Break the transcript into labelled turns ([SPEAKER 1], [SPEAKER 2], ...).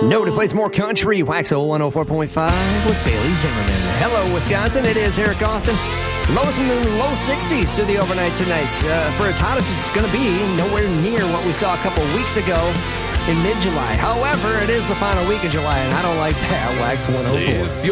[SPEAKER 1] Nobody plays more country. Waxo 104.5 with Bailey Zimmerman. Hello, Wisconsin. It is Eric Austin. Lows in the low 60s through the overnight tonight. For as hot as it's going to be, nowhere near what we saw a couple weeks ago in mid-July. However, it is the final week of July, and I don't like that. Wax 104.